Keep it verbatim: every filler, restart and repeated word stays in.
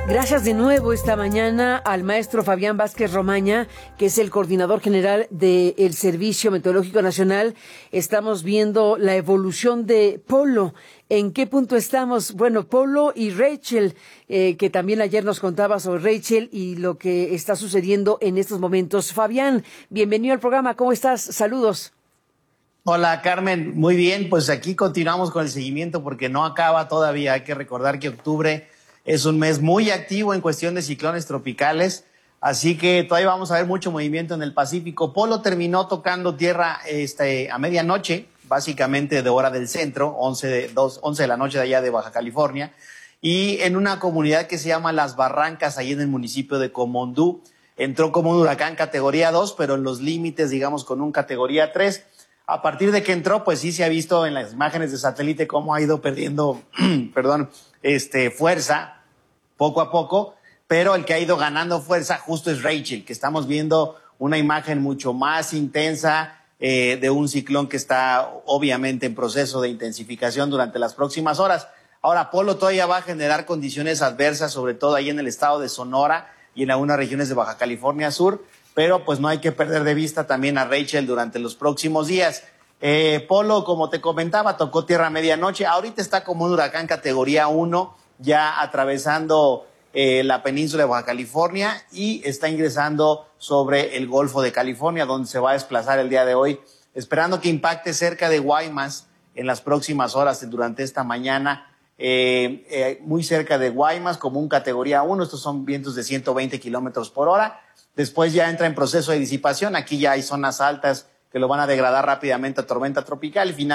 Gracias de nuevo esta mañana al maestro Fabián Vázquez Romaña, que es el coordinador general del Servicio Meteorológico Nacional. Estamos viendo la evolución de Polo. ¿En qué punto estamos? Bueno, Polo y Rachel, eh, que también ayer nos contaba sobre Rachel y lo que está sucediendo en estos momentos. Fabián, bienvenido al programa. ¿Cómo estás? Saludos. Hola, Carmen. Muy bien, pues aquí continuamos con el seguimiento porque no acaba todavía. Hay que recordar que octubre es un mes muy activo en cuestión de ciclones tropicales, así que todavía vamos a ver mucho movimiento en el Pacífico. Polo terminó tocando tierra este, a medianoche, básicamente de hora del centro, once de, dos, once de la noche de allá de Baja California, y en una comunidad que se llama Las Barrancas, ahí en el municipio de Comondú. Entró como un huracán categoría dos, pero en los límites, digamos, con un categoría tres. A partir de que entró, pues sí se ha visto en las imágenes de satélite cómo ha ido perdiendo, perdón, este, fuerza poco a poco, pero el que ha ido ganando fuerza justo es Rachel, que estamos viendo una imagen mucho más intensa eh, de un ciclón que está obviamente en proceso de intensificación durante las próximas horas. Ahora, Polo todavía va a generar condiciones adversas, sobre todo ahí en el estado de Sonora y en algunas regiones de Baja California Sur, pero pues no hay que perder de vista también a Rachel durante los próximos días. Eh, Polo, como te comentaba, tocó tierra a medianoche, ahorita está como un huracán categoría uno, ya atravesando eh, la península de Baja California y está ingresando sobre el Golfo de California, donde se va a desplazar el día de hoy, esperando que impacte cerca de Guaymas en las próximas horas durante esta mañana, eh, eh, muy cerca de Guaymas, como un categoría uno, estos son vientos de ciento veinte kilómetros por hora. Después ya entra en proceso de disipación, aquí ya hay zonas altas que lo van a degradar rápidamente a tormenta tropical y finalmente